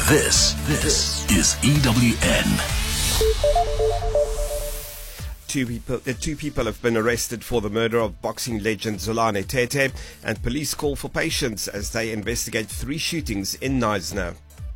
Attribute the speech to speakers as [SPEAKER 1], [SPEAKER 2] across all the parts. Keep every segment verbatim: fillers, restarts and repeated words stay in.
[SPEAKER 1] This, this is E W N.
[SPEAKER 2] Two people, uh, two people have been arrested for the murder of boxing legend Zolani Tete, and police call for patience as they investigate three shootings in Knysna.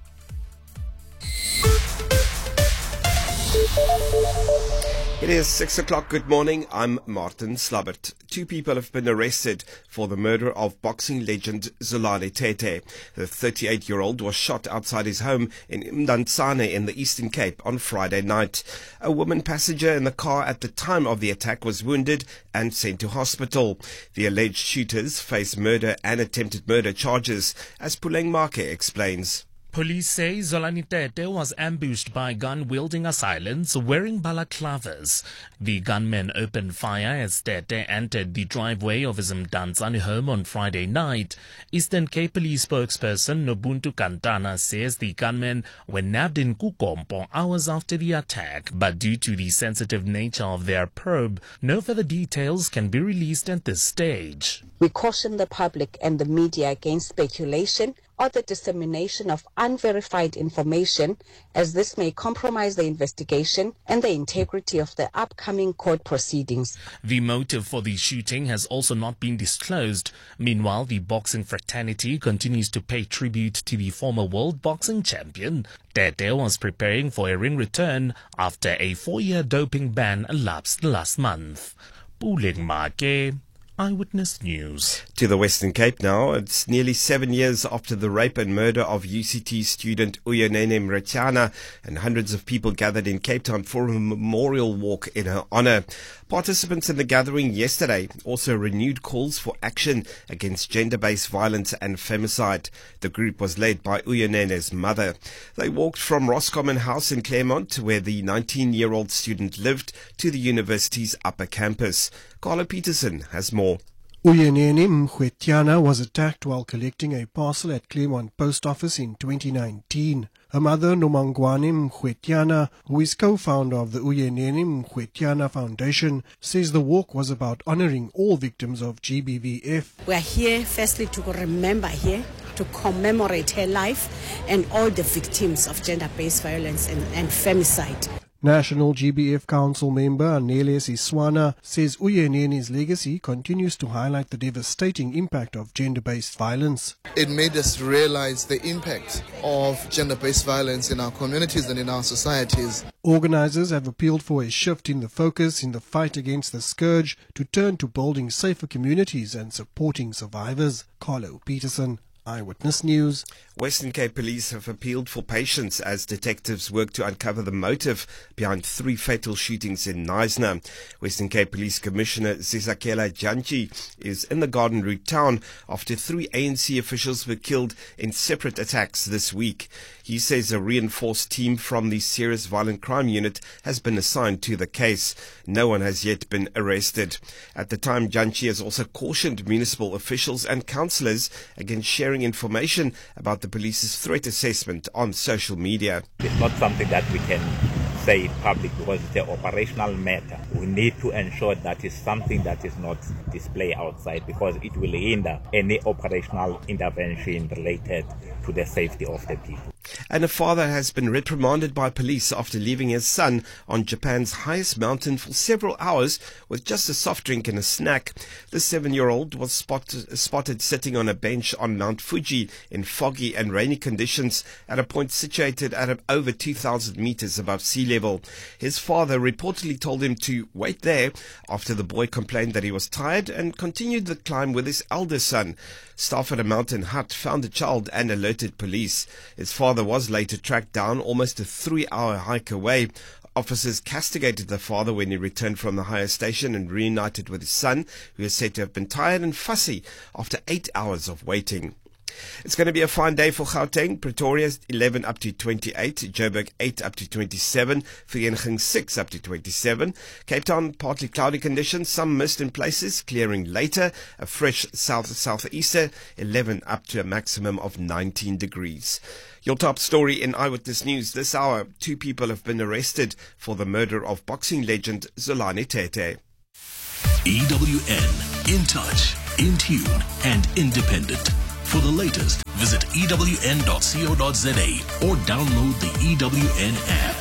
[SPEAKER 2] It is six o'clock. Good morning. I'm Martin Slabbert. Two people have been arrested for the murder of boxing legend Zolani Tete. The thirty-eight-year-old was shot outside his home in Mdantsane in the Eastern Cape on Friday night. A woman passenger in the car at the time of the attack was wounded and sent to hospital. The alleged shooters face murder and attempted murder charges, as Puleng Make explains.
[SPEAKER 3] Police say Zolani Tete was ambushed by gun-wielding assailants wearing balaclavas. The gunmen opened fire as Tete entered the driveway of his Mdantsane home on Friday night. Eastern Cape Police spokesperson Nobuntu Kantana says the gunmen were nabbed in Kukompo hours after the attack, but due to the sensitive nature of their probe, no further details can be released at this stage.
[SPEAKER 4] We caution the public and the media against speculation or the dissemination of unverified information, as this may compromise the investigation and the integrity of the upcoming court proceedings.
[SPEAKER 3] The motive for the shooting has also not been disclosed. Meanwhile, the boxing fraternity continues to pay tribute to the former world boxing champion. Tete was preparing for a ring return after a four-year doping ban elapsed last month. Puleng Make, Eyewitness News.
[SPEAKER 2] To the Western Cape now. It's nearly seven years after the rape and murder of U C T student Uyinene Mrwetyana, and hundreds of people gathered in Cape Town for a memorial walk in her honor. Participants in the gathering yesterday also renewed calls for action against gender-based violence and femicide. The group was led by Uyinene's mother. They walked from Roscommon House in Claremont, where the nineteen-year-old student lived, to the university's upper campus. Carlo Peterson has more.
[SPEAKER 5] Uyinene Mrwetyana was attacked while collecting a parcel at Claremont Post Office in twenty nineteen. Her mother, Nomangwane Mrwetyana, who is co-founder of the Uyinene Mrwetyana Foundation, says the walk was about honoring all victims of G B V F.
[SPEAKER 6] We are here firstly to remember here, to commemorate her life and all the victims of gender-based violence and, and femicide.
[SPEAKER 5] National G B F Council member Anelis Iswana says Uyinene's legacy continues to highlight the devastating impact of gender-based violence.
[SPEAKER 7] It made us realize the impact of gender-based violence in our communities and in our societies.
[SPEAKER 5] Organizers have appealed for a shift in the focus in the fight against the scourge to turn to building safer communities and supporting survivors. Carlo Peterson, Eyewitness News.
[SPEAKER 2] Western Cape Police have appealed for patience as detectives work to uncover the motive behind three fatal shootings in Knysna. Western Cape Police Commissioner Zizakela Janchi is in the Garden Route town after three A N C officials were killed in separate attacks this week. He says a reinforced team from the Serious Violent Crime Unit has been assigned to the case. No one has yet been arrested. At the time, Janchi has also cautioned municipal officials and councillors against sharing information about the police's threat assessment on social media.
[SPEAKER 8] It's not something that we can say in public because it's an operational matter. We need to ensure that it's something that is not displayed outside because it will hinder any operational intervention related to the safety of the people.
[SPEAKER 2] And a father has been reprimanded by police after leaving his son on Japan's highest mountain for several hours with just a soft drink and a snack. The seven-year-old was spot, spotted sitting on a bench on Mount Fuji in foggy and rainy conditions at a point situated at over two thousand meters above sea level. His father reportedly told him to wait there after the boy complained that he was tired and continued the climb with his elder son. Staff at a mountain hut found the child and alerted police. His father was later tracked down almost a three-hour hike away. Officers castigated the father when he returned from the higher station and reunited with his son, who is said to have been tired and fussy after eight hours of waiting. It's going to be a fine day for Gauteng. Pretoria eleven up to twenty-eight, Joburg eight up to twenty-seven, Vereeniging six up to twenty-seven, Cape Town partly cloudy conditions, some mist in places, clearing later, a fresh south-southeaster, eleven up to a maximum of nineteen degrees. Your top story in Eyewitness News this hour: two people have been arrested for the murder of boxing legend Zolani Tete.
[SPEAKER 1] E W N, in touch, in tune, and independent. For the latest, Visit E W N dot co dot za or download the E W N app.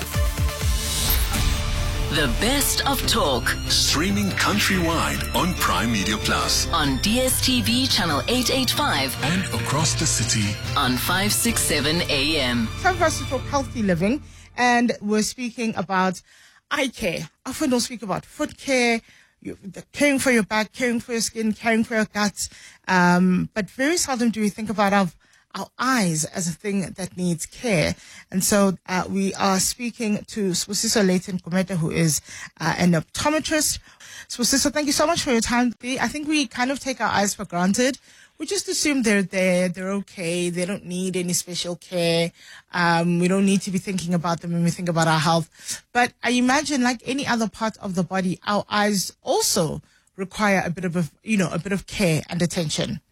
[SPEAKER 9] The best of talk.
[SPEAKER 1] Streaming countrywide on Prime Media Plus.
[SPEAKER 9] On D S T V channel eight eighty-five.
[SPEAKER 1] And across the city.
[SPEAKER 9] On five sixty-seven A M.
[SPEAKER 10] Time for us to talk healthy living. And we're speaking about eye care. Often don't speak about foot care, you, the caring for your back, caring for your skin, caring for your guts. Um, but very seldom do we think about our our eyes as a thing that needs care. And so uh, we are speaking to Spusiso Leighton Kometa, who is uh, an optometrist. Spusiso, thank you so much for your time. I think we kind of take our eyes for granted. We just assume they're there, they're okay, they don't need any special care. Um, we don't need to be thinking about them when we think about our health. But I imagine, like any other part of the body, our eyes also require a bit of, a, you know, a bit of care and attention.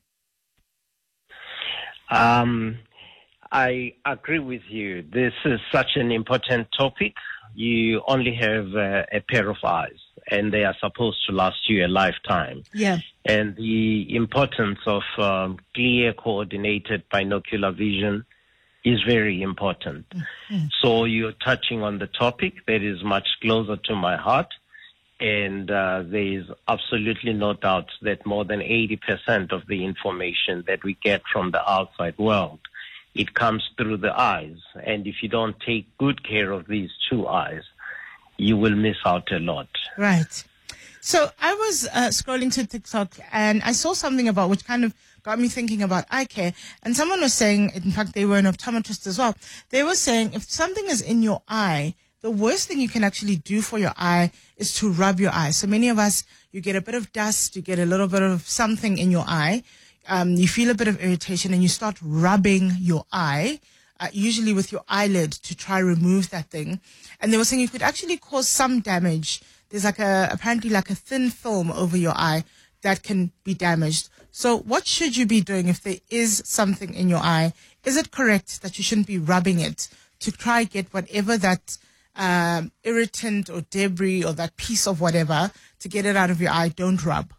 [SPEAKER 11] Um, I agree with you. This is such an important topic. You only have uh, a pair of eyes, and they are supposed to last you a lifetime.
[SPEAKER 10] Yeah.
[SPEAKER 11] And the importance of um, clear, coordinated binocular vision is very important. Mm-hmm. So you're touching on the topic that is much closer to my heart. And uh, there is absolutely no doubt that more than eighty percent of the information that we get from the outside world, it comes through the eyes. And if you don't take good care of these two eyes, you will miss out a lot.
[SPEAKER 10] Right. So I was uh, scrolling to TikTok and I saw something about which kind of got me thinking about eye care. And someone was saying, in fact, they were an optometrist as well. They were saying if something is in your eye, the worst thing you can actually do for your eye is to rub your eye. So many of us, you get a bit of dust, you get a little bit of something in your eye, um, you feel a bit of irritation and you start rubbing your eye, uh, usually with your eyelid to try remove that thing. And they were saying you could actually cause some damage. There's like a, apparently like a thin film over your eye that can be damaged. So what should you be doing if there is something in your eye? Is it correct that you shouldn't be rubbing it to try get whatever that Um, irritant or debris or that piece of whatever to get it out of your eye? Don't rub.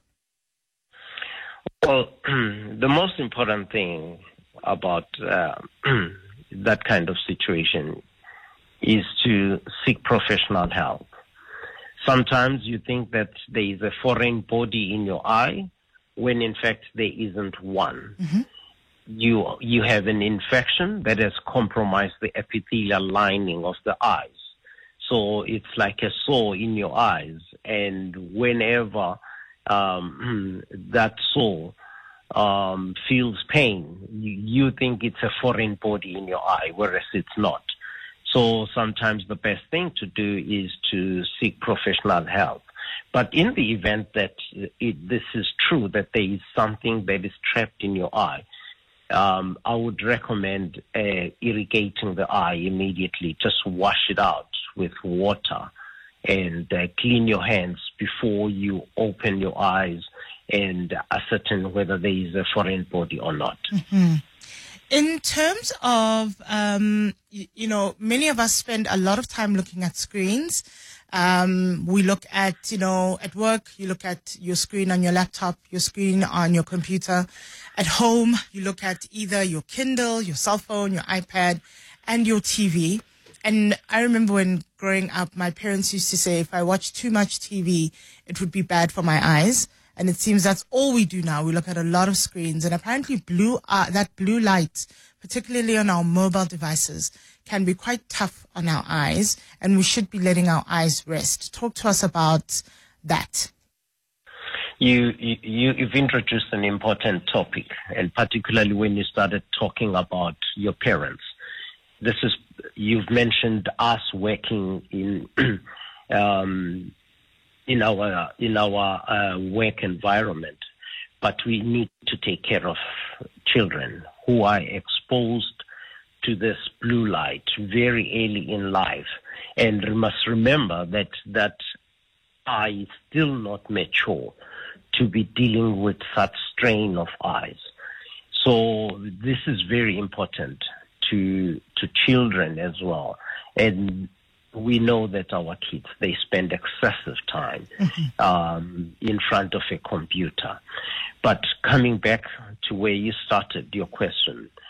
[SPEAKER 11] Well, the most important thing about uh, that kind of situation is to seek professional help. Sometimes you think that there is a foreign body in your eye when in fact there isn't one. Mm-hmm. You, you have an infection that has compromised the epithelial lining of the eyes. So it's like a sore in your eyes, and whenever um, that sore um, feels pain, you, you think it's a foreign body in your eye, whereas it's not. So sometimes the best thing to do is to seek professional help. But in the event that it, this is true, that there is something that is trapped in your eye, um, I would recommend uh, irrigating the eye immediately. Just wash it out with water and uh, clean your hands before you open your eyes and ascertain whether there is a foreign body or not.
[SPEAKER 10] Mm-hmm. In terms of, um, you, you know, many of us spend a lot of time looking at screens. Um, we look at, you know, at work, you look at your screen on your laptop, your screen on your computer. At home, you look at either your Kindle, your cell phone, your iPad, and your T V. And I remember when growing up, my parents used to say if I watch too much T V, it would be bad for my eyes. And it seems that's all we do now. We look at a lot of screens. And apparently blue, uh, that blue light, particularly on our mobile devices, can be quite tough on our eyes. And we should be letting our eyes rest. Talk to us about that.
[SPEAKER 11] You, you, you've introduced an important topic, and particularly when you started talking about your parents. This is, you've mentioned us working in um, in our in our uh, work environment, but we need to take care of children who are exposed to this blue light very early in life, and we must remember that that eye is still not mature to be dealing with such strain of eyes. So this is very important to to children as well. And we know that our kids, they spend excessive time mm-hmm. um, in front of a computer. But coming back to where you started your question,